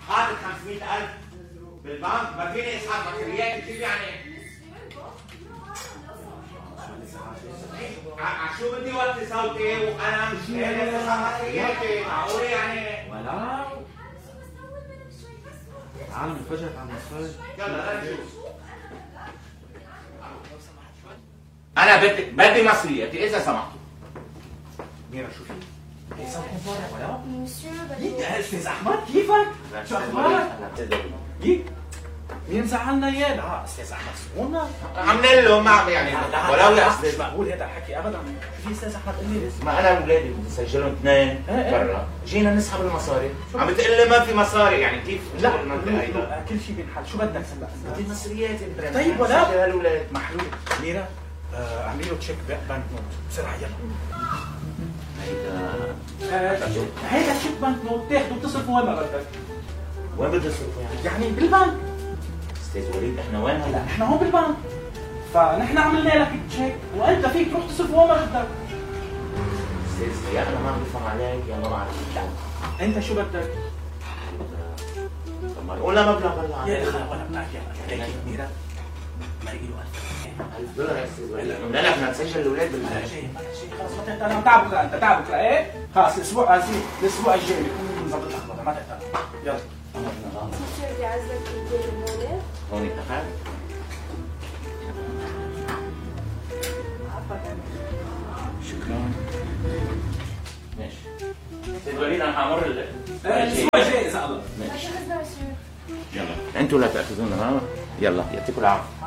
حاطط 500,000 بالبنك، ما فيني اسحب مصريات كيف يعني؟ شو بدي وطي صوتي وانا مش قادر اسحب مصرياتي، معقول يعني؟ ولا تعال انفجرت على المصاري. يلا نشوف. انا بدي مصرياتي اذا سمحتوا. ميرا شوفي صوتكم طالع ولا؟ استاذ احمد كيفك؟ شو اخبارك؟ مين زعلنا اياه؟ استاذ احمد سمونا؟ عملنا له ما يعني ولو يا مش مقبول هذا الحكي ابدا. في استاذ احمد قال لي ما انا واولادي بدي اسجلهم اثنين برا، جينا نسحب المصاري، عم بتقول لي ما في مصاري يعني كيف؟ لا كل شيء بينحل، شو بدك هلا؟ بدي مصرياتي طيب ولا الاولاد محلول. ميرا اعملي له تشيك بنك نوت بسرعه يلا. هيدا تشيك بنك نوت تاخده وتصرفه وين ما بدك. وين بدي اصرفه يعني بالبنك. استاذ وليد احنا وين هلا؟ احنا هون بالبنك، فنحن عملنا لك تشيك وانت فيك تروح تصرفه وين ما بدك. استاذ يا انا ما بفهم عليك يا ما بعرف. انت شو بدك؟ طب ما قولنا مبلغ هلا. يا اخي ولا بدك يلا هيك ميرا ما له $1000 يا استاذ وليد. قلنا لك بدنا نسجل الاولاد بلا شيء خلص ما تقدر. تعبك انت تعبك ايه خلص الاسبوع الجاي بكون مظبط الاخبار ما تقدر. يلا بدي اعزك الولاد. هون اتفقنا. شكرا. ماشي. استاذ وليد انا حامر الاسبوع الجاي اذا الله. ماشي. يلا انتوا لا تاخذونا ها. يلا يعطيكم العافيه.